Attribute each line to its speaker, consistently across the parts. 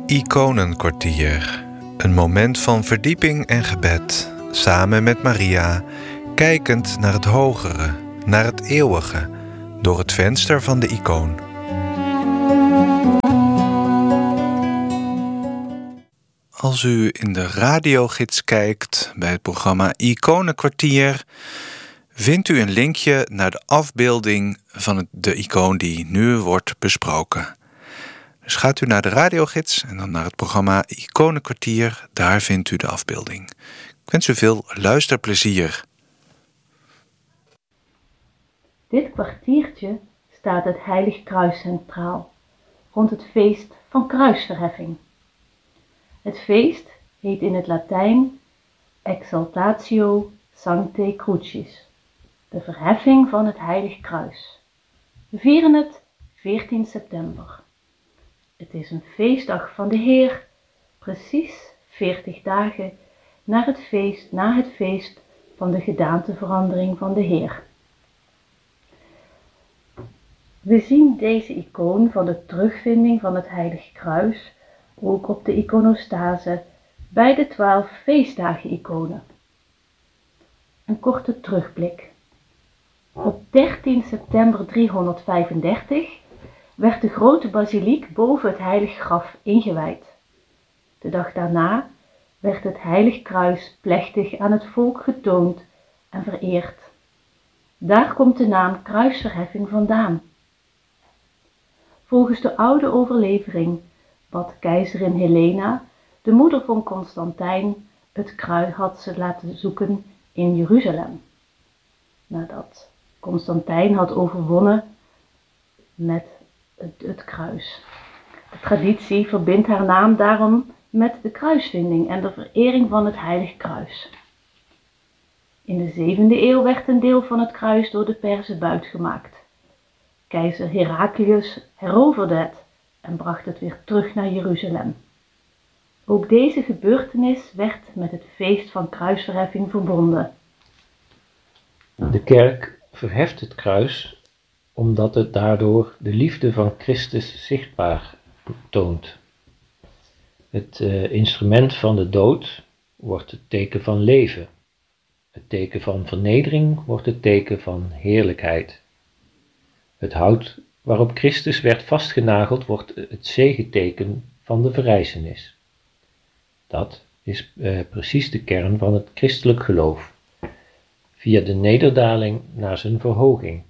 Speaker 1: Iconenkwartier. Een moment van verdieping en gebed, samen met Maria, kijkend naar het hogere, naar het eeuwige, door het venster van de icoon. Als u in de radiogids kijkt bij het programma Iconenkwartier, vindt u een linkje naar de afbeelding van de icoon die nu wordt besproken. Dus gaat u naar de radiogids en dan naar het programma Iconenkwartier, daar vindt u de afbeelding. Ik wens u veel luisterplezier.
Speaker 2: Dit kwartiertje staat het Heilig Kruis centraal, rond het feest van kruisverheffing. Het feest heet in het Latijn Exaltatio Sanctae Crucis, de verheffing van het Heilig Kruis. We vieren het 14 september. Het is een feestdag van de Heer, precies 40 dagen na het feest van de gedaanteverandering van de Heer. We zien deze icoon van de terugvinding van het Heilig Kruis ook op de iconostase bij de 12 feestdagen-iconen. Een korte terugblik. Op 13 september 335 werd de grote basiliek boven het heilig graf ingewijd. De dag daarna werd het Heilig Kruis plechtig aan het volk getoond en vereerd. Daar komt de naam kruisverheffing vandaan. Volgens de oude overlevering bad keizerin Helena, de moeder van Constantijn, het kruis had ze laten zoeken in Jeruzalem. Nadat Constantijn had overwonnen met het kruis. De traditie verbindt haar naam daarom met de kruisvinding en de verering van het Heilig Kruis. In de 7e eeuw werd een deel van het kruis door de Perzen buitgemaakt. Keizer Heraclius heroverde het en bracht het weer terug naar Jeruzalem. Ook deze gebeurtenis werd met het feest van kruisverheffing verbonden.
Speaker 3: De kerk verheft het kruis omdat het daardoor de liefde van Christus zichtbaar toont. Het instrument van de dood wordt het teken van leven. Het teken van vernedering wordt het teken van heerlijkheid. Het hout waarop Christus werd vastgenageld wordt het zegeteken van de verrijzenis. Dat is precies de kern van het christelijk geloof, via de nederdaling naar zijn verhoging.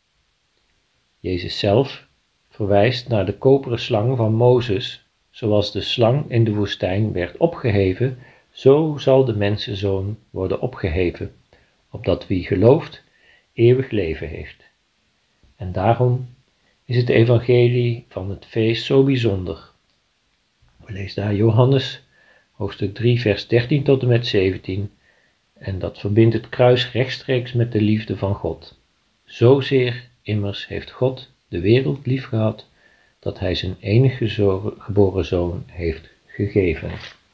Speaker 3: Jezus zelf verwijst naar de koperen slang van Mozes, zoals de slang in de woestijn werd opgeheven, zo zal de mensenzoon worden opgeheven, opdat wie gelooft eeuwig leven heeft. En daarom is het evangelie van het feest zo bijzonder. We lezen daar Johannes, hoofdstuk 3, vers 13 tot en met 17, en dat verbindt het kruis rechtstreeks met de liefde van God. Zozeer immers heeft God de wereld lief gehad, dat hij zijn enige geboren zoon heeft gegeven.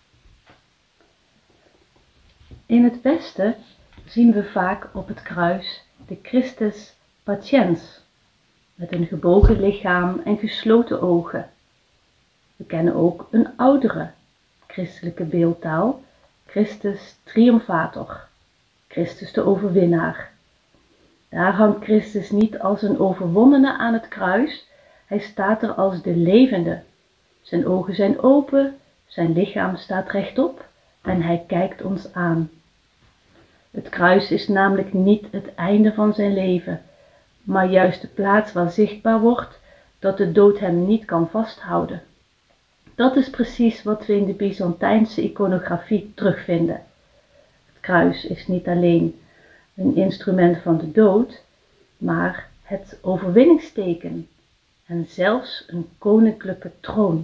Speaker 2: In het Westen zien we vaak op het kruis de Christus patiens, met een gebogen lichaam en gesloten ogen. We kennen ook een oudere christelijke beeldtaal, Christus triumphator, Christus de overwinnaar. Daar hangt Christus niet als een overwonnene aan het kruis, hij staat er als de levende. Zijn ogen zijn open, zijn lichaam staat rechtop en hij kijkt ons aan. Het kruis is namelijk niet het einde van zijn leven, maar juist de plaats waar zichtbaar wordt dat de dood hem niet kan vasthouden. Dat is precies wat we in de Byzantijnse iconografie terugvinden. Het kruis is niet alleen een instrument van de dood, maar het overwinningsteken en zelfs een koninklijke troon.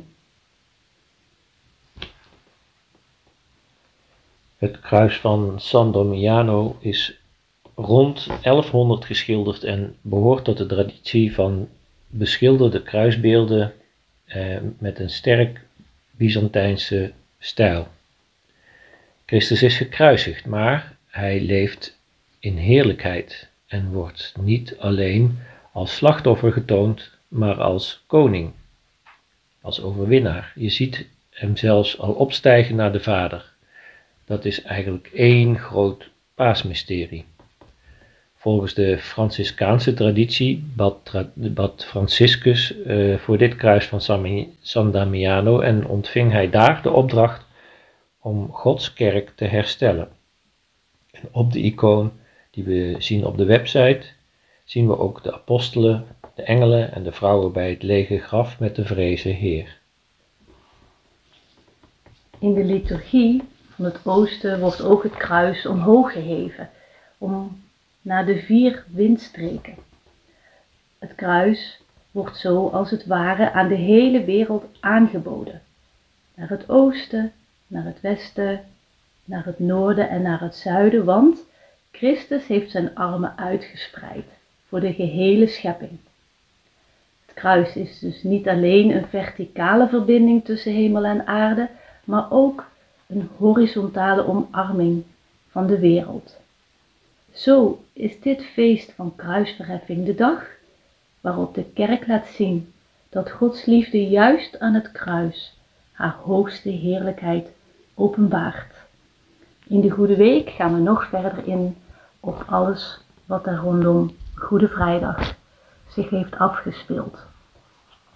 Speaker 3: Het kruis van San Damiano is rond 1100 geschilderd en behoort tot de traditie van beschilderde kruisbeelden met een sterk Byzantijnse stijl. Christus is gekruisigd, maar hij leeft in heerlijkheid en wordt niet alleen als slachtoffer getoond, maar als koning, als overwinnaar. Je ziet en zelfs al opstijgen naar de Vader. Dat is eigenlijk één groot paasmysterie. Volgens de Franciscaanse traditie bad Franciscus voor dit kruis van San Damiano en ontving hij daar de opdracht om Gods kerk te herstellen. En op de icoon die we zien op de website zien we ook de apostelen, de engelen en de vrouwen bij het lege graf met de vrezen Heer.
Speaker 2: In de liturgie van het oosten wordt ook het kruis omhoog geheven, naar de 4 windstreken. Het kruis wordt zo als het ware aan de hele wereld aangeboden. Naar het oosten, naar het westen, naar het noorden en naar het zuiden, want Christus heeft zijn armen uitgespreid voor de gehele schepping. Het kruis is dus niet alleen een verticale verbinding tussen hemel en aarde, maar ook een horizontale omarming van de wereld. Zo is dit feest van kruisverheffing de dag waarop de kerk laat zien dat Gods liefde juist aan het kruis haar hoogste heerlijkheid openbaart. In de Goede Week gaan we nog verder in op alles wat er rondom Goede Vrijdag zich heeft afgespeeld.